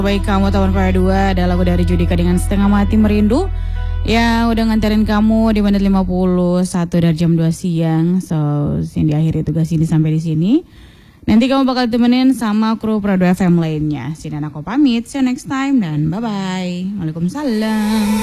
Baik kamu tahun kedua ada lagu dari Judika dengan Setengah Mati Merindu. Ya udah nganterin kamu di menit 51 dari jam 2 siang. So Cindy akhiri tugas ini sampai di sini. Nanti kamu bakal temenin sama kru Prado FM lainnya. Sini aku pamit, see you next time dan bye bye. Waalaikumsalam.